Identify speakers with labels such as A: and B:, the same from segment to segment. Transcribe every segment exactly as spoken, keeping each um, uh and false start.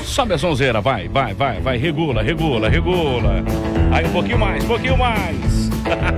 A: Sobe a sonzeira, vai, vai, vai, vai, regula, regula, regula. Aí um pouquinho mais, um pouquinho mais.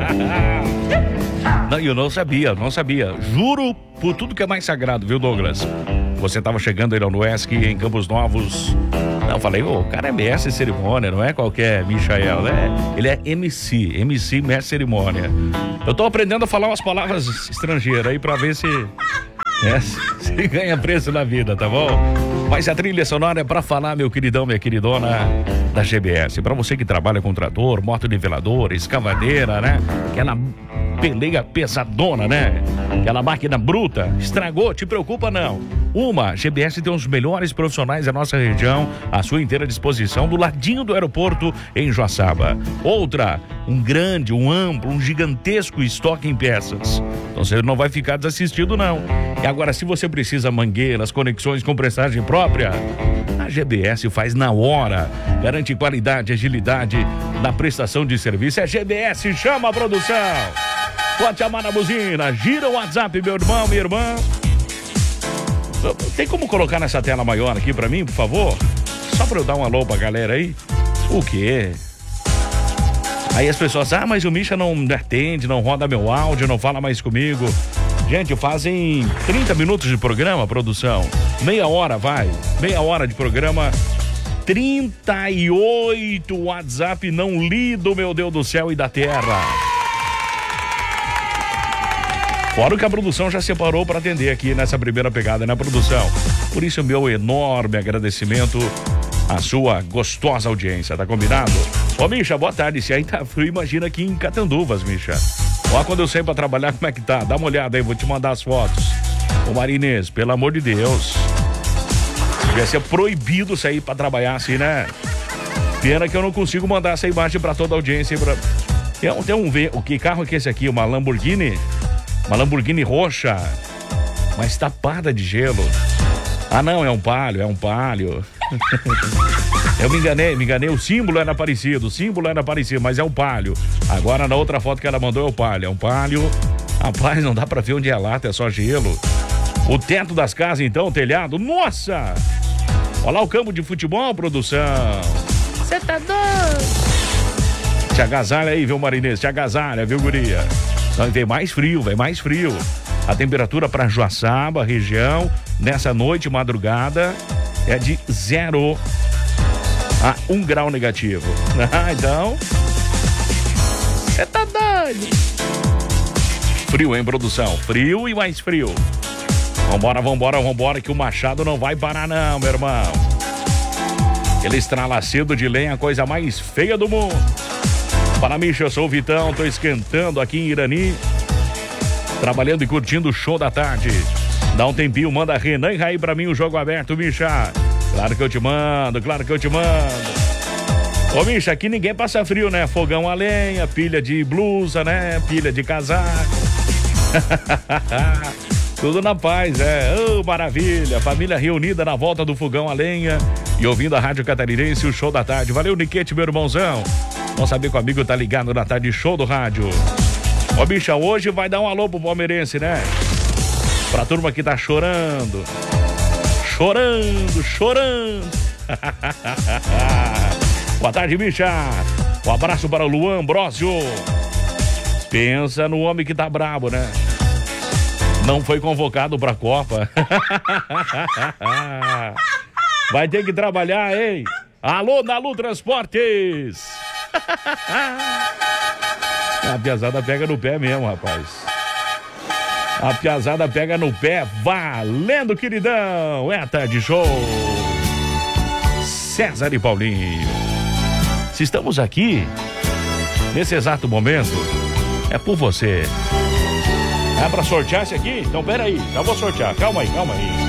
A: Não, eu não sabia, não sabia. Juro por tudo que é mais sagrado, viu, Douglas? Você tava chegando aí no UESC em Campos Novos. Não, falei, ô, o cara é mestre de cerimônia, não é qualquer Michael, né? Ele é M C, M C mestre de cerimônia. Eu tô aprendendo a falar umas palavras estrangeiras aí pra ver se... É, se ganha preço na vida, tá bom? Mas a trilha sonora é pra falar, meu queridão, minha queridona, da G B S. Pra você que trabalha com trator, motoniveladora, escavadeira, né? Aquela peleia pesadona, né? Aquela máquina bruta. Estragou, te preocupa não. Uma, G B S tem os melhores profissionais da nossa região à sua inteira disposição, do ladinho do aeroporto em Joaçaba. Outra, um grande, um amplo, um gigantesco estoque em peças. Então você não vai ficar desassistido não. E agora, se você precisa mangueiras, conexões com prestagem própria, a G B S faz na hora. Garante qualidade, agilidade na prestação de serviço. É G B S, chama a produção. Pode chamar na buzina, gira o WhatsApp, meu irmão, minha irmã. Tem como colocar nessa tela maior aqui pra mim, por favor? Só pra eu dar um alô pra galera aí. O quê? Aí as pessoas, ah, mas o Misha não atende, não roda meu áudio, não fala mais comigo. Gente, fazem trinta minutos de programa, produção. Meia hora, vai. Meia hora de programa. trinta e oito WhatsApp não lido, meu Deus do céu e da terra. Fora o que a produção já separou para atender aqui nessa primeira pegada, né, produção? Por isso, meu enorme agradecimento à sua gostosa audiência, tá combinado? Ô, Misha, boa tarde. Se aí tá frio, imagina aqui em Catanduvas, Misha. Ó, quando eu saio pra trabalhar, como é que tá? Dá uma olhada aí, vou te mandar as fotos. Ô, Marinês, pelo amor de Deus. Devia ser proibido sair pra trabalhar assim, né? Pena que eu não consigo mandar essa imagem pra toda a audiência. Pra... Tem, um, tem um... O que carro é que é esse aqui? Uma Lamborghini? Uma Lamborghini roxa, mas tapada de gelo. Ah, não, é um Palio, é um Palio. Eu me enganei, me enganei. O símbolo era parecido, o símbolo era parecido, mas é um Palio. Agora, na outra foto que ela mandou, é o Palio. É um Palio. Rapaz, não dá pra ver onde é a lata, é só gelo. O teto das casas, então, o telhado. Nossa! Olha lá o campo de futebol, produção. Você tá doido? Te agasalha aí, viu, Marinês? Te agasalha, viu, guria? Então, vem mais frio, vem mais frio. A temperatura para Joaçaba, região, nessa noite, madrugada, é de zero a um grau negativo. Ah, então, você tá doido. Frio, hein, produção? Frio e mais frio. Vambora, vambora, vambora, que o machado não vai parar não, meu irmão. Aquele estralacedo de lenha, a coisa mais feia do mundo. Para mim, eu sou o Vitão, tô esquentando aqui em Irani, trabalhando e curtindo o show da tarde. Dá um tempinho, manda Renan e Raí pra mim o jogo aberto, Misha. Claro que eu te mando, claro que eu te mando. Ô, Misha, aqui ninguém passa frio, né? Fogão a lenha, pilha de blusa, né? Pilha de casaco. Tudo na paz, é. Oh, maravilha. Família reunida na volta do fogão a lenha e ouvindo a Rádio Catarinense, o show da tarde. Valeu, Niquete, meu irmãozão. Vamos saber que o amigo tá ligado na tarde, show do rádio. Ô, bicha, hoje vai dar um alô pro palmeirense, né? Pra turma que tá chorando. Chorando, chorando. Boa tarde, bicha. Um abraço para o Luan Ambrosio. Pensa no homem que tá brabo, né? Não foi convocado pra Copa. Vai ter que trabalhar, hein? Alô, Nalu Transportes. A piazada pega no pé mesmo, rapaz. A piazada pega no pé, valendo, queridão. É a tarde show. César e Paulinho. Se estamos aqui, nesse exato momento, é por você. É pra sortear esse aqui? Então pera aí, já vou sortear. Calma aí, calma aí.